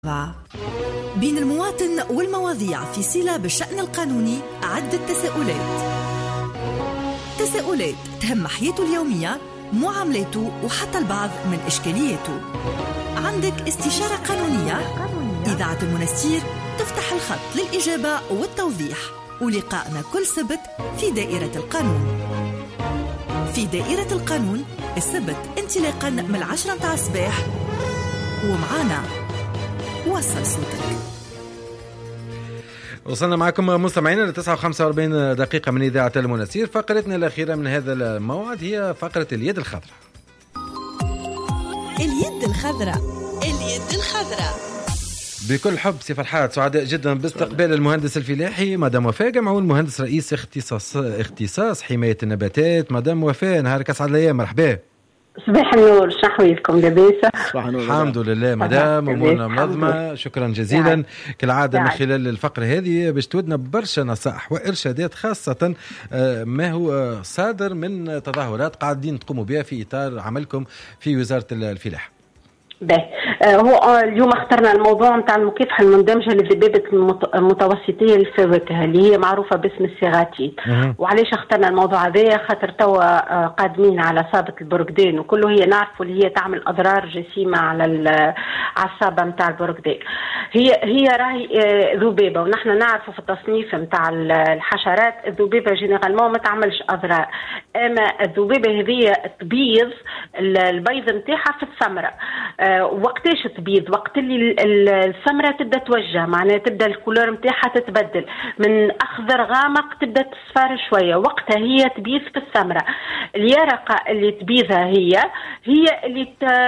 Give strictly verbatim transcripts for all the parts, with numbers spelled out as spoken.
بين المواطن والمواضيع في صلة بالشأن القانوني عدة تساؤلات تساؤلات تهم حياته اليومية، معاملاته وحتى البعض من إشكالياته. عندك استشارة قانونية؟ إذاعة المنستير تفتح الخط للإجابة والتوضيح، ولقائنا كل سبت في دائرة القانون. في دائرة القانون السبت انطلاقا من العشرة متاع الصباح، ومعانا وصل صوتك. وصلنا معكم مستمعينا ل تسعة وخمسة وأربعين دقيقة من إذاعة المنستير. فقرتنا الأخيرة من هذا الموعد هي فقرة اليد الخضراء. اليد الخضراء اليد الخضراء بكل حب سي فرحات، سعداء جدا باستقبال المهندس الفلاحي مدام وفاء جمعون، مهندس رئيس اختصاص اختصاص حماية النباتات. مدام وفاء، نهارك أسعد الأيام، مرحبا. صباح النور، شحويكم لاباس؟ الحمد لله مدام، امورنا منظمه، شكرا جزيلا يعني. كالعاده يعني. من خلال الفقره هذه باش تودنا برشا نصائح وارشادات، خاصه ما هو صادر من تظاهرات قاعدين تقوموا بها في اطار عملكم في وزاره الفلاحه. باهي، هو اليوم اخترنا الموضوع نتاع المكافحه المندمجه للذبابه المتوسطيه للفواكه اللي هي معروفه باسم السيغاتين. وعلاش اخترنا الموضوع هذا؟ خاطر توا قادمين على صابه البرقدان، وكله هي نعرفوا اللي هي تعمل اضرار جسيمه على على الصابه نتاع البرقدان. هي هي راهي ذبابه، ونحن نعرفوا في التصنيف نتاع الحشرات الذبابه جينيرالمون ما تعملش اضرار، اما الذبابه هذه تبيض البيض نتاعها في الثمره. وقتاش تبيض؟ وقت اللي الثمره تبدا توجه، معناها تبدا الكولور نتاعها تتبدل من اخضر غامق تبدا تصفر شويه، وقتها هي تبيض في الثمره. اليرقه اللي تبيضها هي هي اللي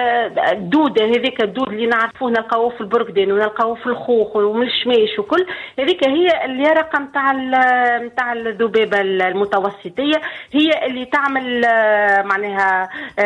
الدوده هذيك، الدود اللي نعرفوه نلقاوه في البرقدان ونلقاوه في الخوخ ومن الشماش وكل هذيك، هي اليرقه نتاع نتاع الذبابه المتوسطيه، هي اللي تعمل معناها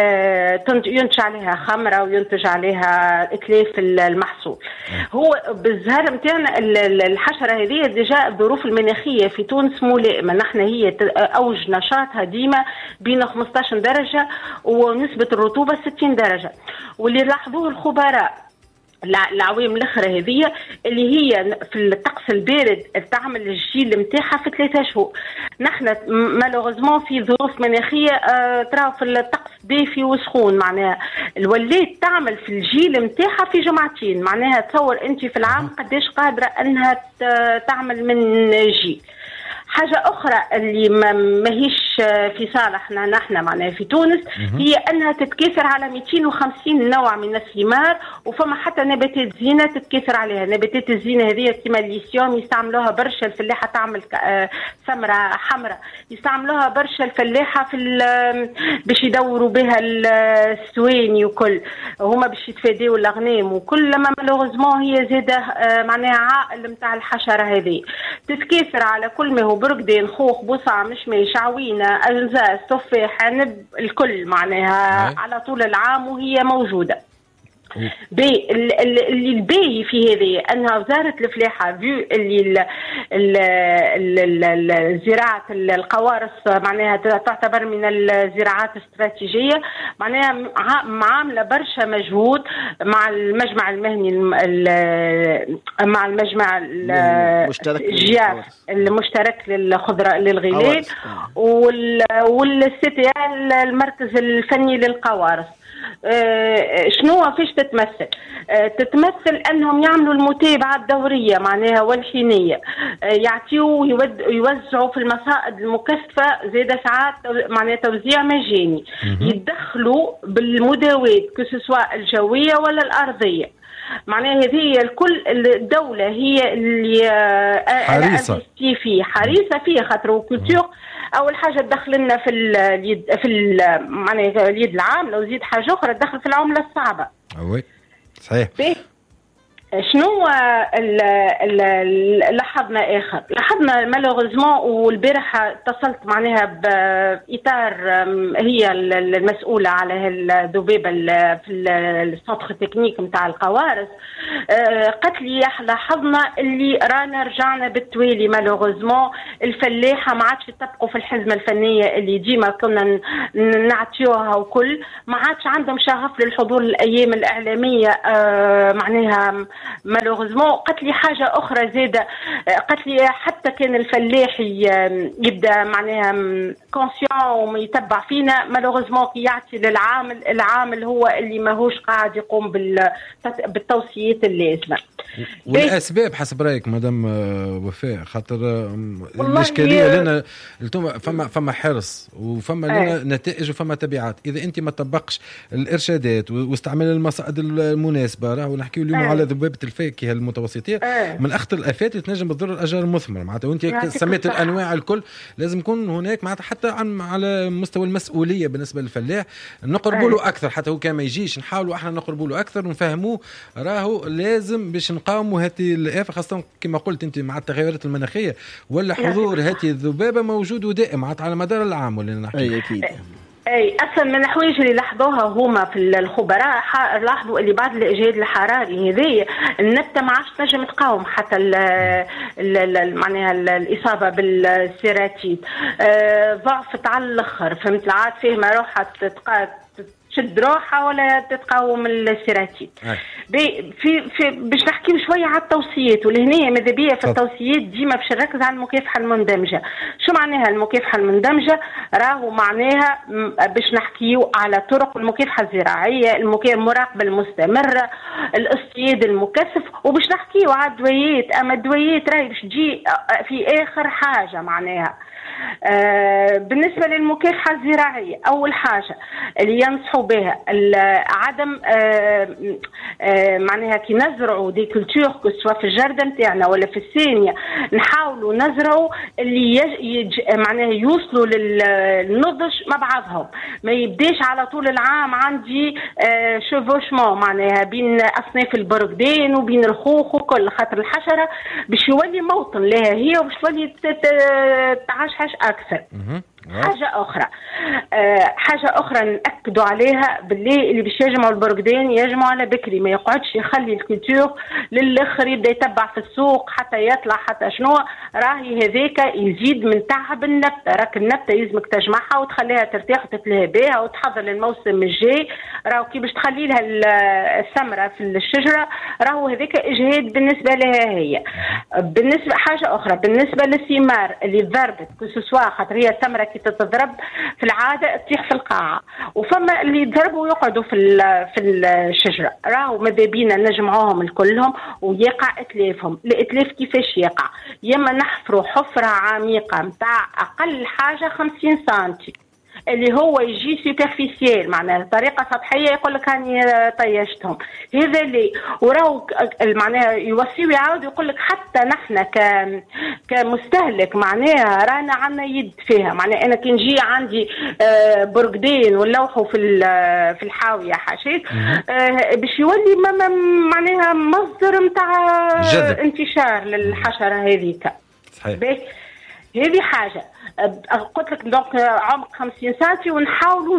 ينتج عليها خمره وينتج عليها اتلاف المحصول. هو بالزهر نتاعنا الحشره هذه ديجا الظروف المناخيه في تونس ملائمه، نحن هي اوج نشاطها ديما بين خمسطاش درجه ونسبه الرطوبه ستين درجه، واللي لاحظوه الخبراء العوام الاخرى هذه اللي هي في الطقس البارد تعمل الجيل نتاعها في ثلاثة شهور. نحن مالوغوزمون في ظروف مناخيه آه ترى في الطقس دافي وسخون، معناها الوليد تعمل في الجيل نتاعها في جمعتين، معناها تصور انت في العام قداش قادره انها تعمل من جيل. حاجة أخرى اللي ما هيش في صالحنا نحن معناها في تونس هي أنها تتكاثر على مئتين وخمسين نوع من الثمار، وفما حتى نباتات زينة تتكاثر عليها. نباتات الزينة هذه كيما الليثيوم يستعملوها برشا الفلاحة تعمل ثمرة حمراء، يستعملوها برشا الفلاحة في باش يدوروا بها السواني وكل، هما باش يتفادوا الأغنام وكل. لما مالوغوزمون هي زادة معناها عائل متاع الحشرة هذه تتكاثر على كل ما هو برقدان، خوخ، بصع، مشمش، عوينة، أنزاز، تفاح، عنب، الكل معناها على طول العام وهي موجودة. بي اللي الباهي في هذه أنها وزارة الفلاحة في اللي الزراعة القوارص معناها تعتبر من الزراعات الاستراتيجية، معناها معاملة برشا مجهود مع المجمع المهني مع المجمع المشترك المشترك للخضراء للغلال والسي تي ال المركز الفني للقوارص. آه شنو فيش تتمثل؟ آه تتمثل انهم يعملوا المتابعه الدوريه معناها والحينيه، آه يعطيوا يوزعوا في المصائد المكثفه زاد ساعات معناها توزيع مجاني، يتدخلوا بالمداوات كسوا الجويه ولا الارضيه. معناها هذه الكل الدولة هي اللي حريصة فيه حريصة فيه، خاطر كولتور أول حاجة تدخل لنا في اليد في ال معناها اليد العام، لو زيد حاجة أخرى تدخل في العملة الصعبة. أوي صحيح. شنو لاحظنا آخر؟ لاحظنا مالوغوزمون، والبارح اتصلت معناها بإطار هي المسؤولة على الذبابة في السنتر تكنيك نتاع القوارص، قالت لي لاحظنا اللي رانا رجعنا بالتوالي مالوغوزمون الفلاحة ما عادش يطبقوا في الحزمة الفنية اللي ديما كنا نعطيوها وكل، ما عادش عندهم شغف للحضور الأيام الإعلامية معناها مالوغزمون. قالت لي حاجه اخرى زاده، قالت لي حتى كان الفلاح يبدا معناها كونسيون ويتبع فينا، مالوغزمون كي يعطي للعامل، العامل هو اللي ماهوش قاعد يقوم بالتوصيات اللازمه. والاسباب حسب رايك مدام وفاء؟ خاطر الاشكاليه لنا فما فما حرص وفما لنا نتائج وفما تبعات. اذا انت ما تطبقش الارشادات واستعمال المصائد المناسبه، راهو نحكيو اليوم على ذبابه الفاكهه المتوسطيه من اخطر الافات اللي تنجم تضر الاشجار المثمره معناتها. وانت سميت الانواع الكل، لازم يكون هناك معناتها حتى عن على مستوى المسؤوليه بالنسبه للفلاح نقربوا له اكثر، حتى هو كان ما يجيش نحاولوا احنا نقربوا له اكثر ونفهموه راهو لازم باش نقاوموا هذه الآفة، خاصة كما قلت انت مع التغيرات المناخيه ولا حضور هذه الذبابه موجود ودائم على مدار العام ولا نحكي. اي اكيد. اي اصلا من الحوايج اللي لاحظوها هما في الخبراء، لاحظوا اللي بعد الاجهاد الحراري هذه النبته ما عادش تنجم تقاوم حتى معناها الاصابه بالسيراتيد، ضعفت على الاخر، فهمت؟ عاد فيه ما روحها تشد روحها ولا تتقاوم السيراتيد. في في باش نحكيو شويه على التوصيات، ولهنا ماذا بيا في التوصيات ديما باش نركز على المكافحه المندمجه. شو معناها المكافحه المندمجه؟ راهو معناها باش نحكيو على طرق المكافحه الزراعيه، المراقبه المستمره، الاصطياد المكثف، وباش نحكيو على الدويات. اما الدويات راهي باش تجي في اخر حاجه معناها. آه بالنسبة للمكافحة الزراعية، أول حاجة اللي ينصحوا بها عدم آه آه معناها كي نزرعوا دي كولتور سواء في الجردة نتاعنا ولا في الثانية، نحاولوا نزرعوا اللي يج معناها يوصلوا للنضج مع بعضهم، ما يبداش على طول العام عندي آه شوفوشمون معناها بين أصناف البرقدين وبين الخوخ وكل، خاطر الحشرة باش يولي موطن لها هي وباش تولي تعاش حاجة أكثر. حاجة أخرى أه حاجة أخرى نأكدوا عليها باللي اللي باش يجمعوا البرقدين يجمعوا على بكري، ما يقعدش يخلي الكولتور للآخر يبدأ يتبع في السوق حتى يطلع حتى شنو، راهي هذاك يزيد من تعب النبتة. راك النبتة يلزمك تجمعها وتخليها ترتاح وتتلهى بها وتحضر للموسم الجاي. راهو كي باش تخلي لها الثمرة في الشجرة راهو هذاك إجهاد بالنسبة لها هي. بالنسبة حاجة أخرى بالنسبة للثمار اللي ضربت كسوسوا، خاطر هي الثمرة كي تتضرب في العاده تطيح في القاعه، وفما اللي يضربوا ويقعدوا في في الشجره. راهو ماذا بينا نجمعوهم الكلهم ويقع اتلافهم. الاتلاف كيفاش يقع؟ يما نحفروا حفره عميقه متاع اقل حاجه خمسين سنتي اللي هو يجي سوبرفيسيال معناها طريقه سطحيه، يقول لك هاني طيشتهم هذا اللي وراو معناها يوصيو يعاود يقول لك حتى نحن ك كمستهلك معناها رانا عندنا يد فيها. معناها انا كي نجي عندي برقدين ونلوحوا في في الحاويه حاشيت باش يولي معناها مصدر نتاع انتشار للحشره هذيك. صحيح. هذه حاجه قلت لك دونك عمق خمسين سنتي، ونحاولوا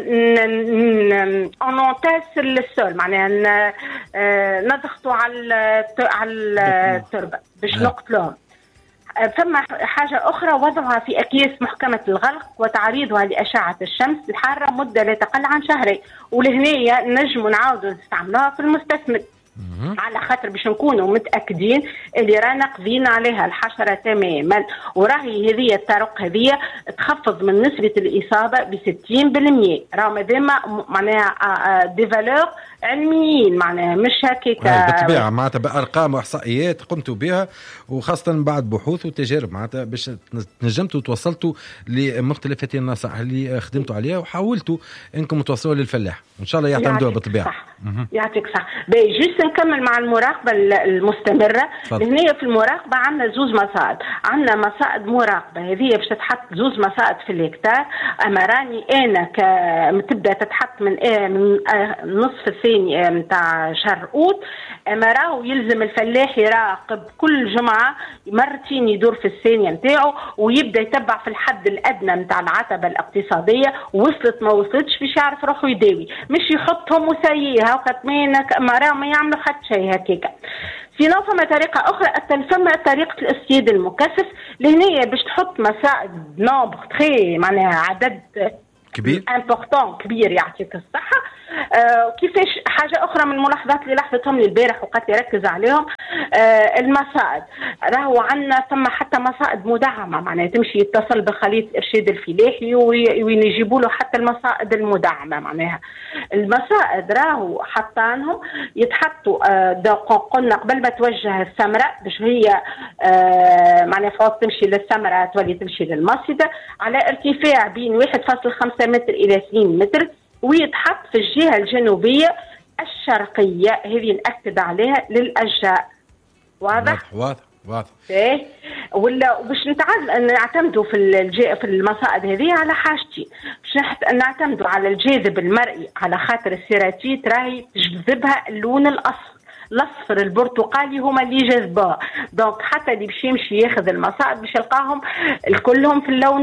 نونتاس السول معناها نضغطوا على على التربه باش نقتلوهم. ثم حاجة أخرى وضعها في أكياس محكمة الغلق وتعريضها لأشعة الشمس الحارة مدة لا تقل عن شهرين، ولهنا نجم نعاودوا نستعملوها في المستثمر على خاطر باش نكونوا متاكدين اللي رانا قضينا عليها الحشره تماما. وراهي هذه الطرق هذه تخفض من نسبه الاصابه ب ستين بالمئة. راهو مادام معناها دي فالور علميين معناها مش هكاك بالطبيعه معناتها بارقام واحصائيات قمتوا بها، وخاصه بعد بحوث وتجارب معناتها باش تنجمتوا توصلتوا لمختلف هذه النصائح اللي خدمتوا عليها وحاولتوا انكم توصلوا للفلاح وان شاء الله يعتمدوها بالطبيعه. صح. يعطيك صح. باهي جيست نكمل مع المراقبه المستمره. هنا في المراقبه عندنا زوز مصائد، عندنا مصائد مراقبه هذه باش تتحط زوز مصائد في الهكتار. اما راني انا ك تبدا تتحط من إيه من نصف الثاني نتاع شهر اوت. اما راهو يلزم الفلاح يراقب كل جمعه مرتين يدور في الثانيه نتاعو ويبدا يتبع في الحد الادنى نتاع العتبه الاقتصاديه، وصلت ما وصلتش باش يعرف روحه يداوي، مش يحطهم وسيئها وكتمينك ما راهو ما يعملوا حتى شيء هكاك. في فما طريقة أخرى فما طريقة الإصطياد المكثف. لهنا باش تحط مسائد نومبر تخي معناها عدد كبير امبورطون كبير يعطيك الصحه. آه كيفاش حاجه اخرى من الملاحظات اللي لاحظتهم لي البارح وقت يركز عليهم آه المصائد. راهو عندنا ثم حتى مصائد مدعمه، معناها تمشي يتصل بخليط ارشاد الفلاحي ويجيبوا له حتى المصائد المدعمه. معناها المصائد راهو حطانهم يتحطوا آه قلنا قبل ما توجه الثمره باش هي آه معناها فوق تمشي للثمره تولي تمشي للمصيده على ارتفاع بين واحد فاصلة خمسة متر الى اثنين متر، ويتحط في الجهه الجنوبيه الشرقيه، هذه نأكد عليها للاشجار. واضح واضح واضح ايه. ولا باش نعتمدوا في الجي... في المصائد هذه على حاجتي، باش نعتمدوا على الجاذب المرئي، على خاطر السيراتيت راهي تجذبها اللون الاصفر الاصفر البرتقالي هما اللي جذبوه. دونك حتى اللي باش يمشي ياخذ المصائد باش يلقاهم كلهم في اللون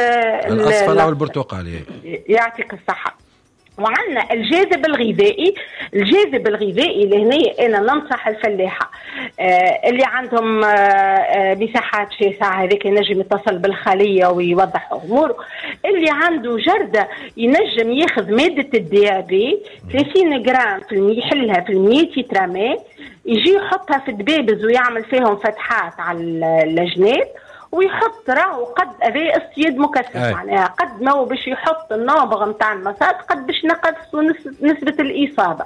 الاصفر او البرتقالي. يعطيك الصحه. وعندنا الجاذب الغذائي. الجاذب الغذائي لهنا انا ننصح الفلاحه آه اللي عندهم آه آه مساحات شاسعه، هذاك ينجم يتصل بالخليه ويوضح اموره. اللي عنده جرده ينجم ياخذ ماده الدي بي ثلاثين جرام في المية، يحلها في المية ترامات، يجي يحطها في الدبابز ويعمل فيهم فتحات على الجناب ويحط راهو قد هذا اصطياد مكثف. معناها قد ما هو باش يحط النابغ نتاع المصاد قد باش نقصوا نسبه الاصابه.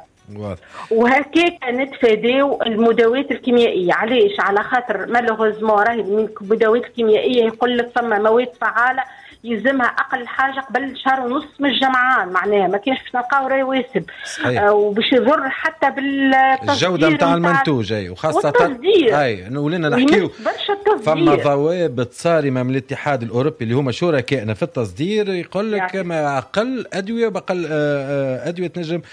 وهكاك نتفاداو المداوات الكيميائيه. علاش؟ على خاطر مالوغوزمون راهي من المداوات الكيميائيه يقول لك ثم مواد فعاله يلزمها اقل حاجه قبل شهر ونص من الجمعان، معناها ما كاينش باش نلقاو رواسب آه وباش يضر حتى بالجوده نتاع المنتوج. اي وخاصه اي ولينا نحكيو فما ضوابط صارمه من الاتحاد الاوروبي اللي هما شركائنا في التصدير، يقول لك ما اقل ادويه بقل ادويه تنجم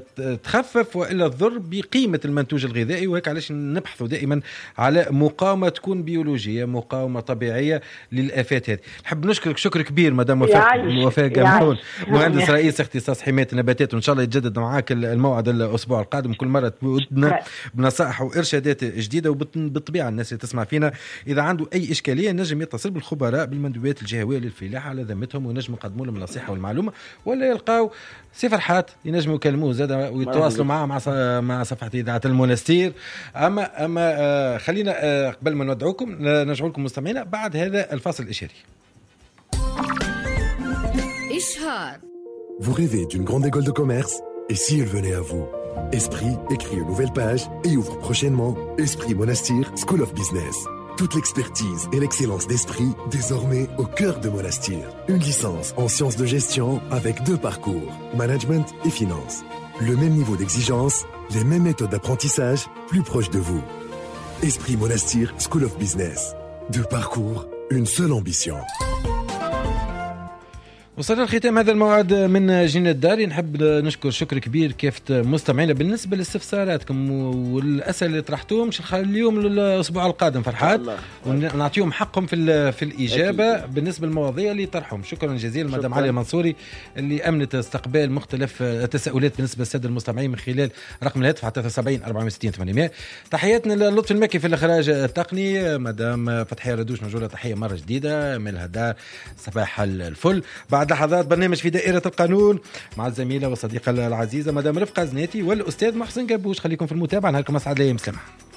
تخفف والا تضر بقيمه المنتوج الغذائي. وهيك علاش نبحثوا دائما على مقاومه تكون بيولوجيه، مقاومه طبيعيه للافات هذه. نحب نشكرك شكر كبير مدام وفاء وفاء جمعون، مهندس رئيس اختصاص حمايه النباتات، وان شاء الله يتجدد معاك الموعد الاسبوع القادم كل مره تودنا بنصائح وارشادات جديده. وبالطبيعه الناس اللي تسمع فينا اذا عنده اي اشكاليه نجم يتصل بالخبراء بالمندوبات الجهويه للفلاحه على ذمتهم ونجم يقدموا لهم النصيحه والمعلومه، ولا يلقاو سي فرحات ينجموا يكلموه زاد ويتواصلوا معه مع مع صفحه اذاعه المنستير. اما اما خلينا قبل ما ندعوكم نرجعوا لكم مستمعينا بعد هذا الفاصل الاشاري. Vous rêvez d'une grande école de commerce? Et si elle venait à vous? Esprit écrit une nouvelle page et ouvre prochainement Esprit Monastir School of Business. Toute l'expertise et l'excellence d'Esprit désormais au cœur de Monastir. Une licence en sciences de gestion avec deux parcours, management et finance. Le même niveau d'exigence, les mêmes méthodes d'apprentissage plus proches de vous. Esprit Monastir School of Business. Deux parcours, une seule ambition. وصلنا لختام هذا الموعد من جنة الداري. نحب نشكر شكر كبير كافة مستمعينا بالنسبة لاستفساراتكم والأسئلة اللي طرحتوهم. نخليهم للأسبوع القادم فرحات ونعطيهم حقهم في في الإجابة أكيد. بالنسبة للمواضيع اللي طرحهم. شكرا جزيلا مدام علي منصوري اللي أمنت استقبال مختلف التساؤلات بالنسبة للسادة المستمعين من خلال رقم الهاتف ثلاثة سبعين أربعمية وستين ثمانمائة. تحياتنا للطف المكي في الإخراج التقني، مدام فتحية ردوش موجودة تحية مرة جديدة من الهدار صباح الفل. بعد لحظات برنامج في دائرة القانون مع الزميلة والصديقة العزيزة مدام رفقة زناتي والأستاذ محسن قبوش. خليكم في المتابعة، نهاركم أسعد، لا يمسلمها.